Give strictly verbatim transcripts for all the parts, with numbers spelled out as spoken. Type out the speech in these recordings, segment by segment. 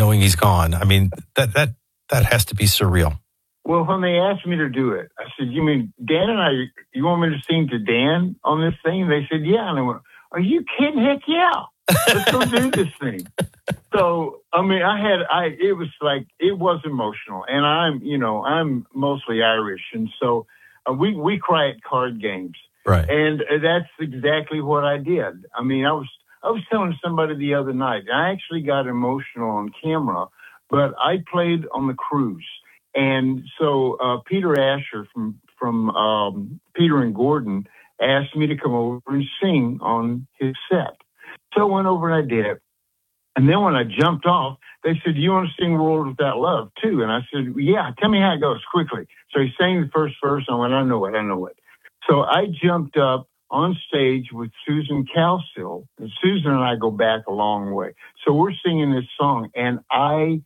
knowing he's gone. I mean, that that that has to be surreal. Well, when they asked me to do it, I said, you mean Dan and I, you want me to sing to Dan on this thing? They said, yeah. And I went, are you kidding? Heck yeah. Let's go do this thing. So, I mean, I had, I, it was like, it was emotional. And I'm, you know, I'm mostly Irish. And so uh, we, we cry at card games. Right. And that's exactly what I did. I mean, I was, I was telling somebody the other night, I actually got emotional on camera, but I played on the cruise. And so uh, Peter Asher from from um, Peter and Gordon asked me to come over and sing on his set. So I went over and I did it. And then when I jumped off, they said, do you want to sing World Without Love too? And I said, yeah, tell me how it goes quickly. So he sang the first verse. And I went, I know it, I know it. So I jumped up on stage with Susan Calsill. And Susan and I go back a long way. So we're singing this song. And I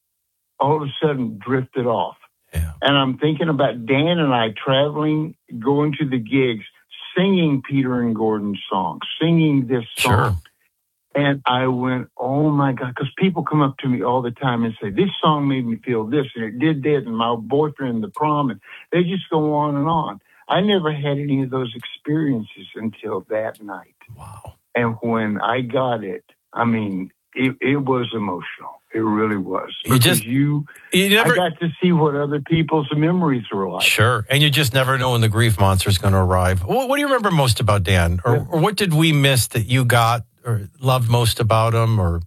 all of a sudden drifted off. Yeah. And I'm thinking about Dan and I traveling, going to the gigs, singing Peter and Gordon's songs, singing this song. Sure. And I went, oh my God, because people come up to me all the time and say, this song made me feel this, and it did this, and my boyfriend, the prom, and they just go on and on. I never had any of those experiences until that night. Wow. And when I got it, I mean, it, it was emotional. It really was. You just you, you never I got to see what other people's memories were like. Sure, and you just never know when the grief monster is going to arrive. What, what do you remember most about Dan, or, Yeah. or what did we miss that you got or loved most about him? Or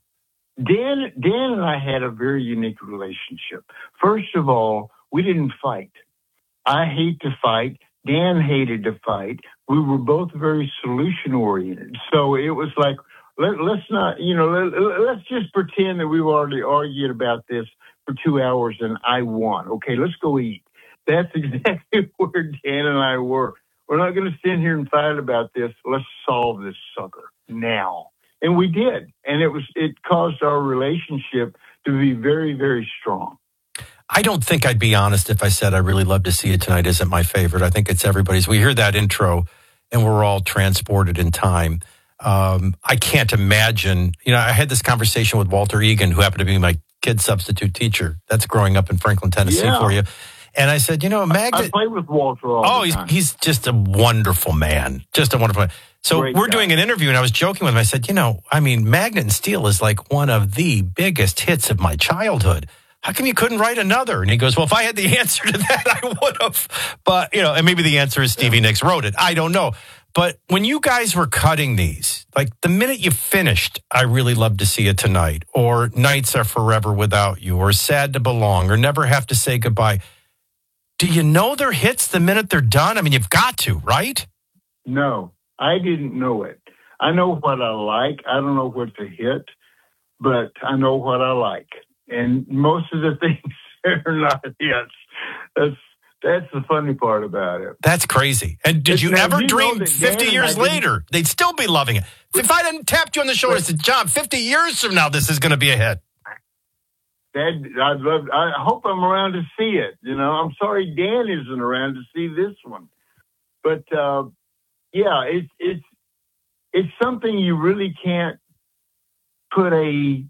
Dan, Dan and I had a very unique relationship. First of all, we didn't fight. I hate to fight. Dan hated to fight. We were both very solution oriented. So it was like, Let, let's not, you know, let, let's just pretend that we've already argued about this for two hours and I won. Okay, let's go eat. That's exactly where Dan and I were. We're not going to sit here and fight about this. Let's solve this sucker now. And we did. And it was, it caused our relationship to be very, very strong. I don't think I'd be honest if I said I really love to see it tonight isn't my favorite. I think it's everybody's. We hear that intro and we're all transported in time. Um, I can't imagine, you know, I had this conversation with Walter Egan, who happened to be my kid substitute teacher. That's growing up in Franklin, Tennessee yeah. for you. And I said, you know, Magnet. I played with Walter all Oh, the he's, time. he's just a wonderful man. Just a wonderful man. So Great we're guy. doing an interview and I was joking with him. I said, you know, I mean, Magnet and Steel is like one of the biggest hits of my childhood. How come you couldn't write another? And he goes, well, if I had the answer to that, I would have. But, you know, and maybe the answer is Stevie yeah. Nicks wrote it. I don't know. But when you guys were cutting these, like the minute you finished, I really love to see it tonight, or Nights Are Forever Without You, or Sad to Belong, or Never Have to Say Goodbye. Do you know they're hits the minute they're done? I mean, you've got to, right? No, I didn't know it. I know what I like. I don't know what's a hit, but I know what I like. And most of the things are not hits. That's That's the funny part about it. That's crazy. And did It's you now, ever you dream know fifty years later, they'd still be loving it? If I didn't tap you on the shoulder and said, John, fifty years from now, this is going to be a hit. That, I'd love, I hope I'm around to see it. You know, I'm sorry Dan isn't around to see this one. But, uh, yeah, it's, it's, it's something you really can't put a,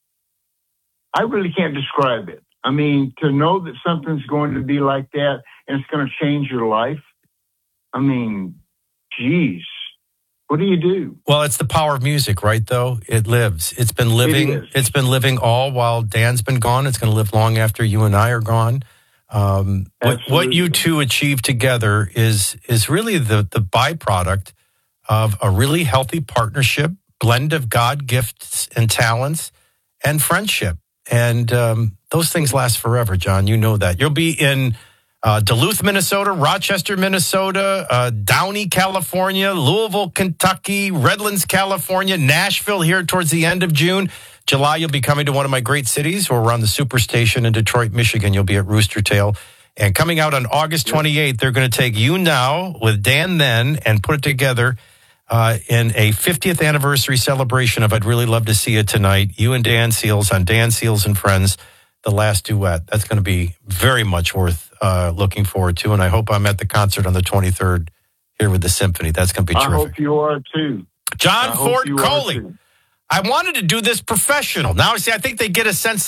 I really can't describe it. I mean, to know that something's going to be like that and it's going to change your life. I mean, geez, what do you do? Well, it's the power of music, right, though? It lives. It's been living. It is. It's been living all while Dan's been gone. It's going to live long after you and I are gone. Um, what, what you two achieved together is is really the, the byproduct of a really healthy partnership, blend of God gifts and talents, and friendship. And um, those things last forever, John. You know that. You'll be in uh, Duluth, Minnesota, Rochester, Minnesota, uh, Downey, California, Louisville, Kentucky, Redlands, California, Nashville here towards the end of June. July, you'll be coming to one of my great cities. We're around the Superstation in Detroit, Michigan. You'll be at Rooster Tail. And coming out on August twenty-eighth, they're going to take You Now with Dan Then and put it together Uh, in a fiftieth anniversary celebration of I'd Really Love to See It Tonight. You and Dan Seals on Dan Seals and Friends, the last duet. That's going to be very much worth uh, looking forward to. And I hope I'm at the concert on the twenty-third here with the symphony. That's going to be terrific. I hope you are too. John I Ford Coley. I wanted to do this professional. Now, see, I think they get a sense